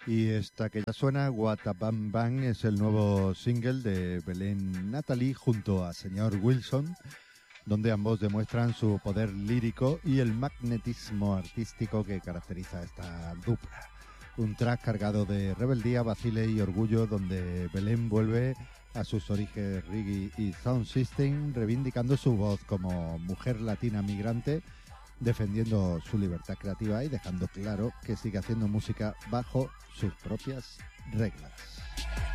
Y esta que ya suena, What a Bang Bang, es el nuevo single de Belén Natalie junto a Señor Wilson, donde ambos demuestran su poder lírico y el magnetismo artístico que caracteriza a esta dupla. Un track cargado de rebeldía, vacile y orgullo, donde Belén vuelve a sus orígenes reggae y sound system, reivindicando su voz como mujer latina migrante, defendiendo su libertad creativa y dejando claro que sigue haciendo música bajo sus propias reglas.